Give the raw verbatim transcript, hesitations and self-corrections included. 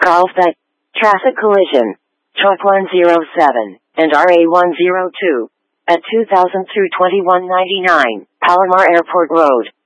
Carlsbad. Traffic collision. Truck one oh seven and R A one oh two at two thousand through twenty-one ninety-nine, Palomar Airport Road.